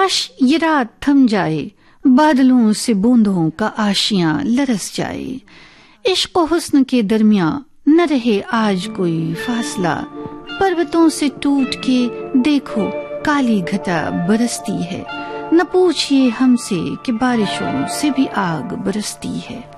काश ये रात थम जाए, बादलों से बूंदों का आशियां लरस जाए। इश्क व हुस्न के दरमियां न रहे आज कोई फासला, पर्वतों से टूट के देखो काली घटा बरसती है। न पूछिए हमसे कि बारिशों से भी आग बरसती है।